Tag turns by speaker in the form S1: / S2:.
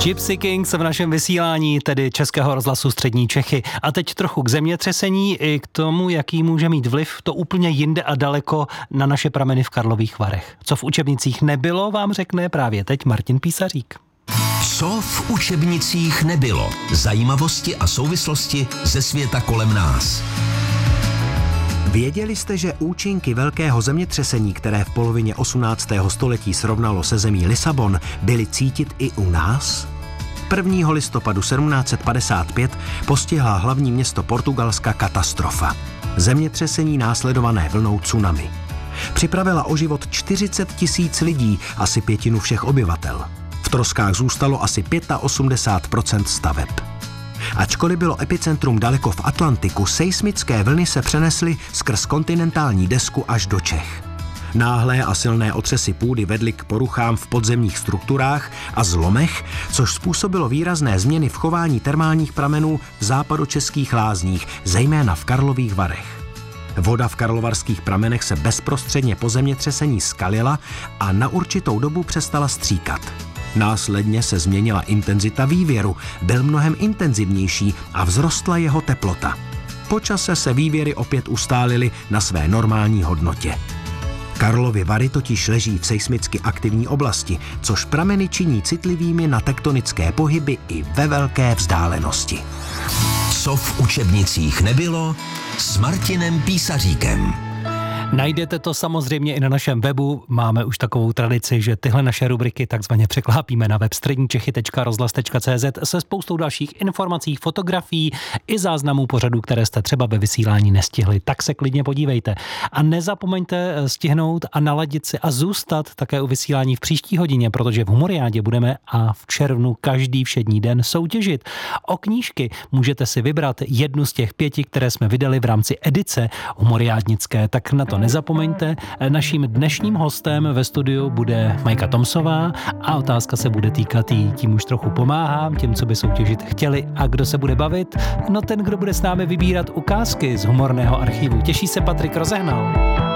S1: Gypsy Kings v našem vysílání, tedy Českého rozhlasu Střední Čechy. A teď trochu k zemětřesení i k tomu, jaký může mít vliv to úplně jinde a daleko na naše prameny v Karlových Varech. Co v učebnicích nebylo, vám řekne právě teď Martin Písařík.
S2: Co v učebnicích nebylo? Zajímavosti a souvislosti ze světa kolem nás.
S3: Věděli jste, že účinky velkého zemětřesení, které v polovině 18. století srovnalo se zemí Lisabon, byly cítit i u nás? 1. listopadu 1755 postihla hlavní město Portugalska katastrofa. Zemětřesení následované vlnou tsunami. Připravila o život 40 000 lidí, asi pětinu všech obyvatel. V troskách zůstalo asi 85% staveb. Ačkoliv bylo epicentrum daleko v Atlantiku, seismické vlny se přenesly skrz kontinentální desku až do Čech. Náhlé a silné otřesy půdy vedly k poruchám v podzemních strukturách a zlomech, což způsobilo výrazné změny v chování termálních pramenů v západočeských lázních, zejména v Karlových Varech. Voda v karlovarských pramenech se bezprostředně po zemětřesení skalila a na určitou dobu přestala stříkat. Následně se změnila intenzita vývěru, byl mnohem intenzivnější a vzrostla jeho teplota. Po čase se vývěry opět ustálily na své normální hodnotě. Karlovy Vary totiž leží v seismicky aktivní oblasti, což prameny činí citlivými na tektonické pohyby i ve velké vzdálenosti.
S2: Co v učebnicích nebylo s Martinem Písaříkem.
S1: Najdete to samozřejmě i na našem webu. Máme už takovou tradici, že tyhle naše rubriky takzvaně překlápíme na web středničechy.rozhlas.cz se spoustou dalších informací, fotografií i záznamů pořadů, které jste třeba ve vysílání nestihli. Tak se klidně podívejte. A nezapomeňte stihnout a naladit si a zůstat také u vysílání v příští hodině, protože v Humoriádě budeme a v červnu každý všední den soutěžit. O knížky můžete si vybrat jednu z těch 5, které jsme vydali v rámci edice humoriádnické, tak na to nezapomeňte. Naším dnešním hostem ve studiu bude Majka Tomsová a otázka se bude týkat jí. Tím už trochu pomáhám těm, co by soutěžit chtěli. A kdo se bude bavit? No ten, kdo bude s námi vybírat ukázky z humorného archivu. Těší se Patrik Rozehnal.